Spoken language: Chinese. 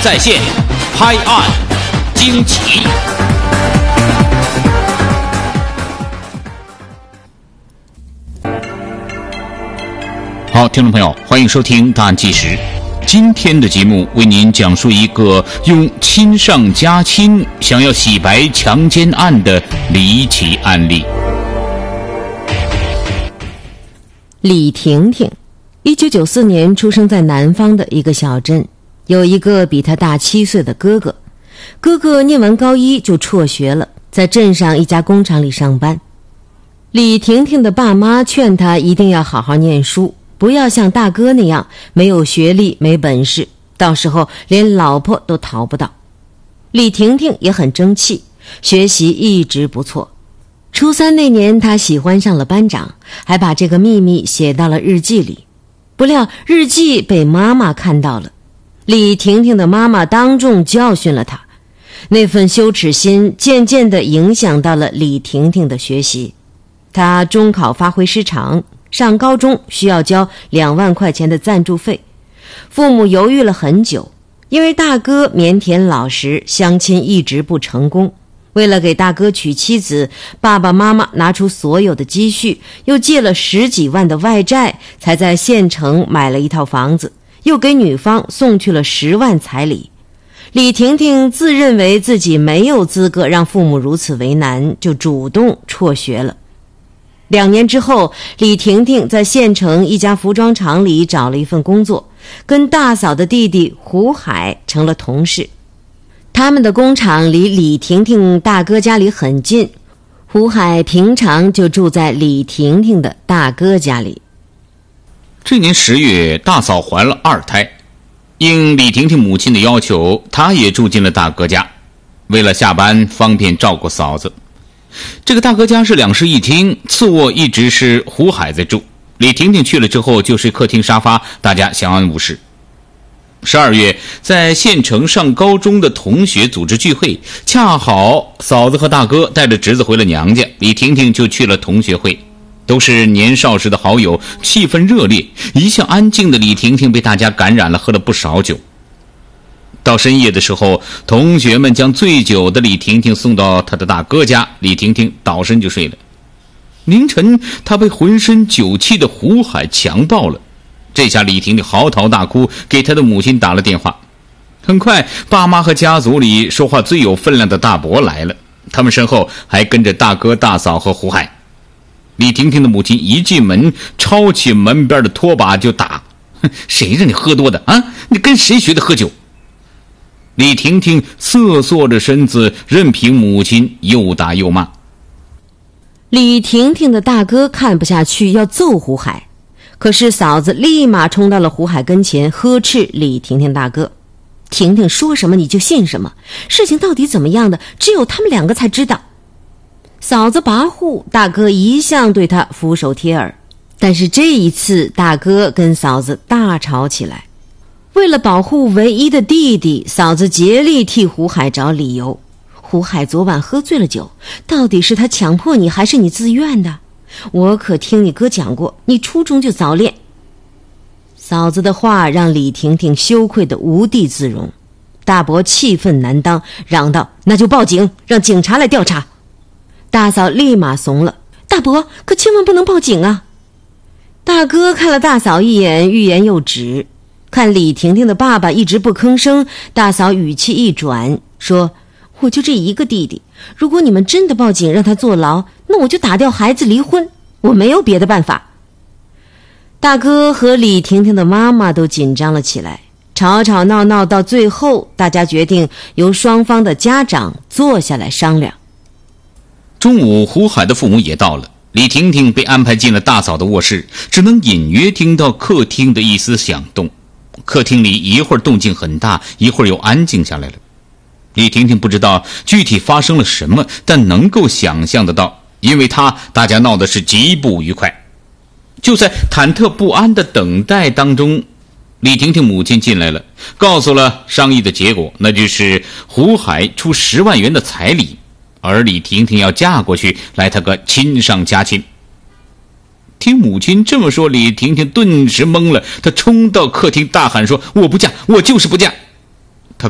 在线，拍案惊奇。好，听众朋友，欢迎收听《大案纪实》。今天的节目为您讲述一个用亲上加亲想要洗白强奸案的离奇案例。 李婷婷1994年出生在南方的一个小镇，有一个比她大7岁的哥哥。哥哥念完高1就辍学了，在镇上一家工厂里上班。李婷婷的爸妈劝她一定要好好念书，不要像大哥那样没有学历没本事，到时候连老婆都讨不到。李婷婷也很争气，学习一直不错。初3那年，她喜欢上了班长，还把这个秘密写到了日记里。不料日记被妈妈看到了，李婷婷的妈妈当众教训了她。那份羞耻心渐渐地影响到了李婷婷的学习。她中考发挥失常，上高中需要交2万块钱的赞助费。父母犹豫了很久，因为大哥腼腆老实，相亲一直不成功。为了给大哥娶妻子，爸爸妈妈拿出所有的积蓄，又借了10几万的外债，才在县城买了一套房子，又给女方送去了10万彩礼。李婷婷自认为自己没有资格让父母如此为难，就主动辍学了。2年之后，李婷婷在县城一家服装厂里找了一份工作，跟大嫂的弟弟胡海成了同事。他们的工厂离李婷婷大哥家里很近，胡海平常就住在李婷婷的大哥家里。 这年10月，大嫂怀了2胎，应李婷婷母亲的要求，她也住进了大哥家，为了下班方便照顾嫂子。这个大哥家是2室1厅，次卧一直是胡海在住，李婷婷去了之后就睡客厅沙发，大家相安无事。12月，在县城上高中的同学组织聚会，恰好嫂子和大哥带着侄子回了娘家，李婷婷就去了同学会。都是年少时的好友，气氛热烈，一向安静的李婷婷被大家感染了，喝了不少酒。到深夜的时候，同学们将醉酒的李婷婷送到她的大哥家，李婷婷倒身就睡了。凌晨，她被浑身酒气的胡海强暴了。这下李婷婷嚎啕大哭，给她的母亲打了电话。很快，爸妈和家族里说话最有分量的大伯来了，他们身后还跟着大哥大嫂和胡海。李婷婷的母亲一进门，抄起门边的拖把就打。谁让你喝多的啊？你跟谁学的喝酒？李婷婷瑟缩着身子，任凭母亲又打又骂。 李婷婷的大哥看不下去，要揍胡海，可是嫂子立马冲到了胡海跟前，呵斥李婷婷大哥：婷婷说什么你就信什么，事情到底怎么样的，只有他们2个才知道。嫂子跋扈，大哥一向对她俯首帖耳，但是这一次大哥跟嫂子大吵起来。为了保护唯一的弟弟，嫂子竭力替胡海找理由。胡海昨晚喝醉了酒，到底是他强迫你还是你自愿的？我可听你哥讲过，你初中就早恋。嫂子的话让李婷婷羞愧得无地自容，大伯气愤难当，嚷道：那就报警，让警察来调查。大嫂立马怂了：大伯，可千万不能报警啊！大哥看了大嫂一眼，欲言又止。看李婷婷的爸爸一直不吭声，大嫂语气一转，说：我就这一个弟弟，如果你们真的报警让他坐牢，那我就打掉孩子离婚，我没有别的办法。大哥和李婷婷的妈妈都紧张了起来，吵吵闹闹，到最后大家决定由双方的家长坐下来商量。 中午，胡海的父母也到了，李婷婷被安排进了大嫂的卧室，只能隐约听到客厅的一丝响动。客厅里一会儿动静很大，一会儿又安静下来了。李婷婷不知道具体发生了什么，但能够想象得到，因为大家闹的是极不愉快。就在忐忑不安的等待当中，李婷婷母亲进来了，告诉了商议的结果，那就是胡海出10万元的彩礼，而李婷婷要嫁过去，来他个亲上加亲。听母亲这么说，李婷婷顿时懵了，她冲到客厅大喊说：我不嫁，我就是不嫁！